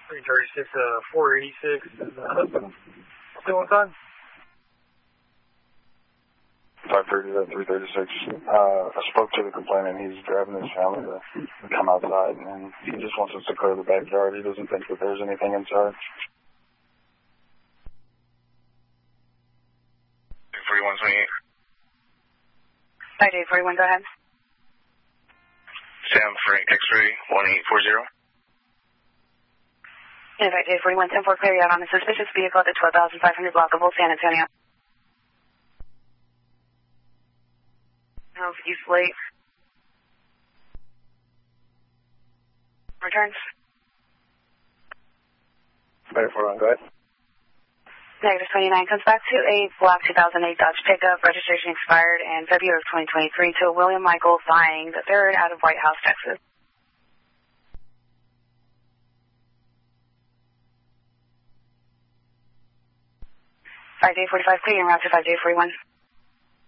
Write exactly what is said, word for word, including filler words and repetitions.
three thirty-six, uh, four eighty-six, uh, still on time? five thirty to three thirty-six. Uh, I spoke to the complainant. He's driving his family to come outside, and he just wants us to clear the backyard. He doesn't think that there's anything inside. forty-one twenty-eight. five eight forty-one, go ahead. Sam Frank X-ray one eight four zero. And five eight forty-one, ten four, clear you out on a suspicious vehicle at the twelve thousand five hundred block of Old San Antonio. Of East Lake. Returns. five eight forty-one, go ahead. Negative twenty-nine comes back to a black two thousand eight Dodge pickup, registration expired in February of twenty twenty-three, to William Michael Fying the third out of White House, Texas. five eight forty-five, clear en route to five eight forty-one.